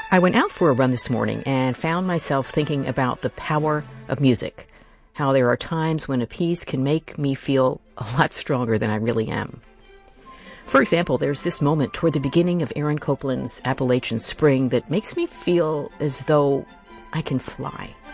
I went out for a run this morning and found myself thinking about the power of music, how there are times when a piece can make me feel a lot stronger than I really am. For example, there's this moment toward the beginning of Aaron Copland's Appalachian Spring that makes me feel as though I can fly.